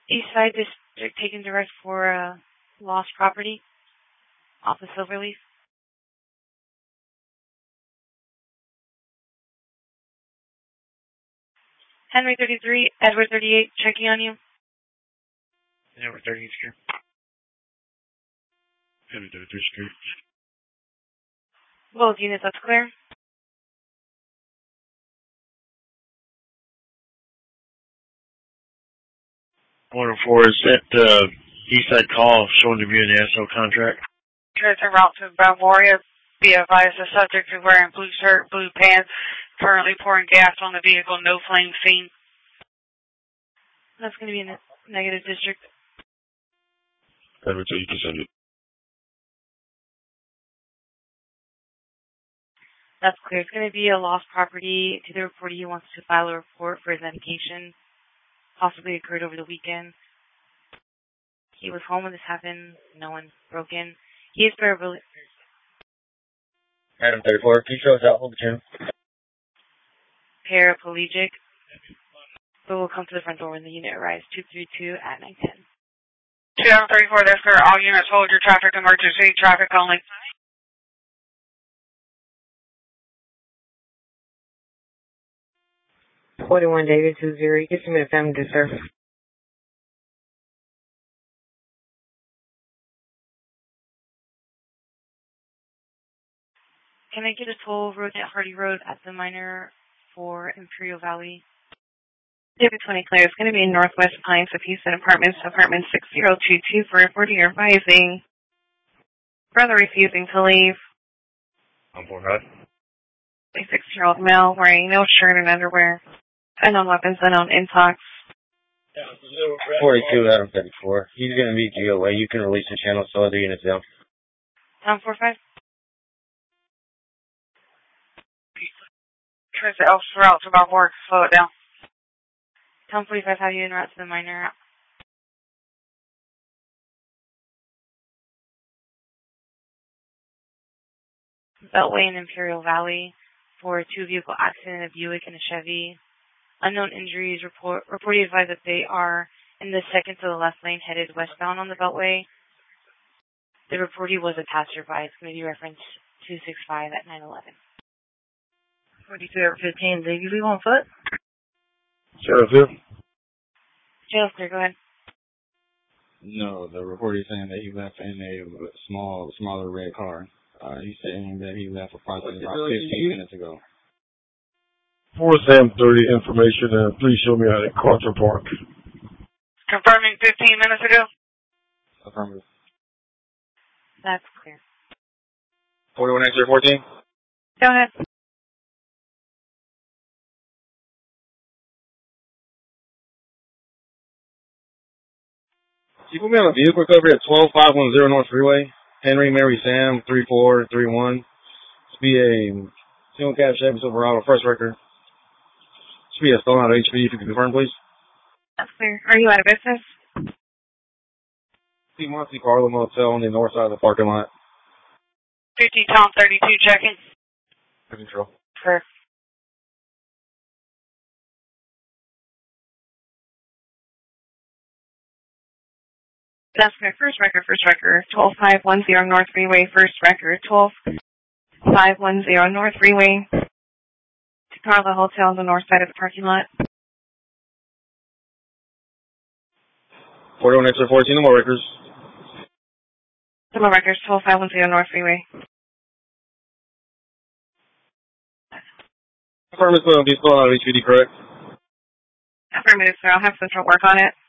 Eastside District taken direct for lost property off of Silverleaf. Henry 33, Edward 38, checking on you. Edward 38 secure. Henry 33 secure. Both units, that's clear. Order 4 is that Eastside call showing to be an ASL contract. Transfer route to Balmoria. Be advised the subject is wearing blue shirt, blue pants, currently pouring gas on the vehicle, no flame seen. That's going to be in the negative district. Edward, so you can send it. That's clear. It's going to be a lost property. To the reporter, he wants to file a report for his medication. Possibly occurred over the weekend. He was home when this happened. No one broke in. He is paraplegic. Adam 34, can you show us out? Hold the channel. Paraplegic. But we'll come to the front door when the unit arrives. 232 at 910. 234, that's for all units. Hold your traffic emergency. Traffic only. 41 David 20. You can submit a family to service. Can I get a toll road at Hardy Road at the minor for Imperial Valley? David 20 clear. It's going to be in Northwest Pines of Houston Apartments, apartment 6022 for reporting or advising. Brother refusing to leave. I'm board hot. A 6-year-old male wearing no shirt and underwear. Unknown weapons, unknown intox. 42 Adam 34. He's going to be GOA. You can release the channel so other units down. Tom 45. Transfer Elster route to Balmoria. Slow it down. Tom 45, have you en route to the minor? Beltway in Imperial Valley for a 2-vehicle accident, a Buick and a Chevy. Unknown injuries reported advised that they are in the second to the left lane headed westbound on the Beltway. The reportee was a passerby. It's going to be reference 265 at 911. 42/15. Did you leave on foot? Sheriff here? Jail clear, go ahead. No, the reporter is saying that he left in a smaller red car. He's saying that he left approximately about 15 minutes ago. 4 Sam 30 information, and please show me how that car to park. Confirming 15 minutes ago. Affirmative. That's clear. 41 X 14. Go ahead. You put me on a vehicle recovery at 12510 North Freeway. Henry, Mary, Sam, 3431. This be a single cab Chevy Silverado, first record. This be a stolen out of HPD, if you can confirm, please. That's clear. Are you out of business? See Monty Carlo Motel on the north side of the parking lot. 50 Tom 32 checking. Control. Sure. That's my first record. 12510 North Freeway, first record. 12510 North Freeway. To Carla Hotel on the north side of the parking lot. 41 X 14, no more records. Some more records, 12510 North Freeway. Confirm it's going to be stolen out of HPD, correct? Affirmative, sir. I'll have Central work on it.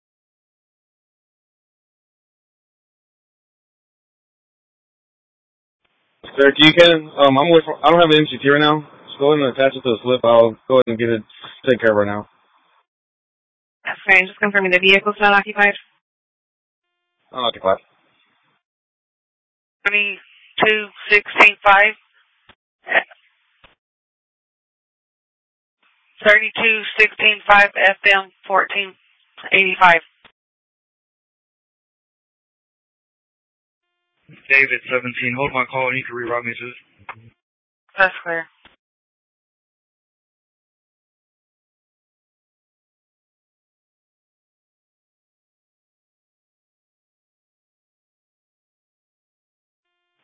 Sir, you can, I don't have an MCT right now. Just go ahead and attach it to the slip. I'll go ahead and get it taken care of right now. That's fine. Just confirming the vehicle's not occupied. Unoccupied. 22-16-5. 32-16-5 FM 1485. David 17, hold my call and you can reroute me to this. That's clear.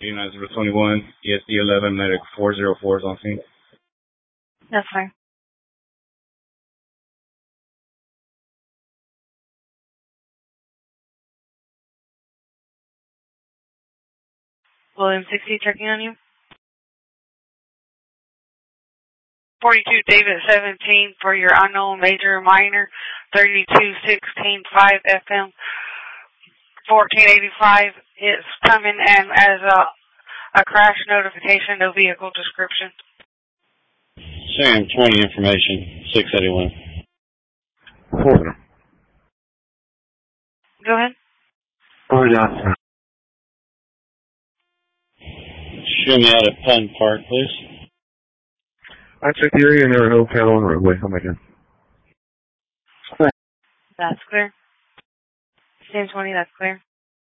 United 021, ESD 11, medic 404 is on scene. That's fine. William 60 checking on you. 42 David 17 for your unknown major minor, 3216.5 FM 1485. It's coming in as a crash notification, no vehicle description. Sam 20 information, 681. Hold on. Go ahead. Hold on. Show me out at Pun Park, please. I checked the area and there were hotel on the roadway. Oh my god. That's clear. Stand 20, that's clear.